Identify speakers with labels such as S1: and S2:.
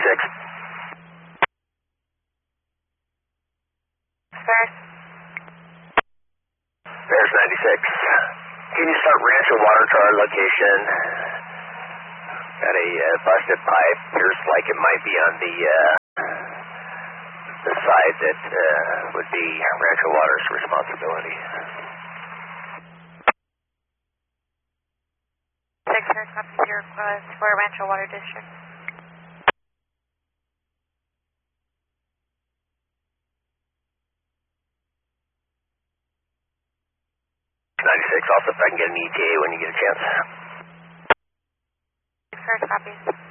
S1: 96.
S2: Ferris.
S1: Ferris 96. Can you start Rancho Water to our location? Got a busted pipe. Appears like it might be on the side that would be Rancho Water's responsibility.
S2: 6 Ferris, copy your request for Rancho Water District.
S1: 96, also if I can get an ETA when you get a chance.
S2: 6 Ferris, copy.